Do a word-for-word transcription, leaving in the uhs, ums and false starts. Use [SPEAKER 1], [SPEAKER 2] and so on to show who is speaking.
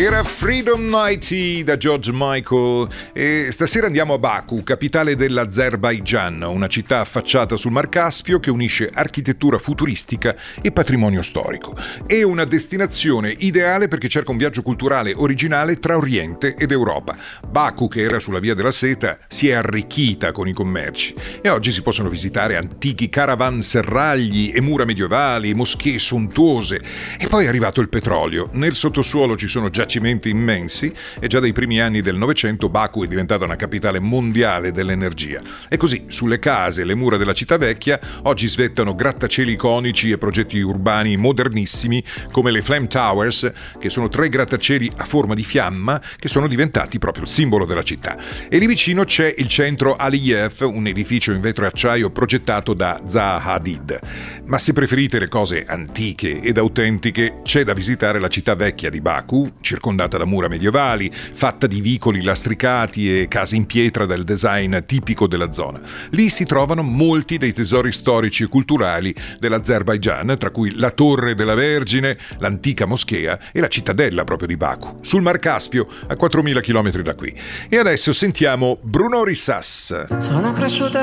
[SPEAKER 1] Era Freedom novanta da George Michael e stasera andiamo a Baku, capitale dell'Azerbaigian, una città affacciata sul Mar Caspio che unisce architettura futuristica e patrimonio storico. È una destinazione ideale perché cerca un viaggio culturale originale tra Oriente ed Europa. Baku, che era sulla via della seta, si è arricchita con i commerci e oggi si possono visitare antichi caravanserragli e mura medievali, moschee sontuose e poi è arrivato il petrolio. Nel sottosuolo ci sono giacimenti immensi e già dai primi anni del Novecento Baku è diventata una capitale mondiale dell'energia. E così sulle case e le mura della città vecchia oggi svettano grattacieli iconici e progetti urbani modernissimi come le Flame Towers, che sono tre grattacieli a forma di fiamma che sono diventati proprio il simbolo della città. E lì vicino c'è il centro Aliyev, un edificio in vetro e acciaio progettato da Zaha Hadid. Ma se preferite le cose antiche ed autentiche, c'è da visitare la città vecchia di Baku, circondata da mura medievali, fatta di vicoli lastricati e case in pietra del design tipico della zona. Lì si trovano molti dei tesori storici e culturali dell'Azerbaigian, tra cui la Torre della Vergine, l'antica moschea e la cittadella proprio di Baku, sul Mar Caspio, a quattromila chilometri da qui. E adesso sentiamo Bruno Risas.
[SPEAKER 2] Sono cresciuta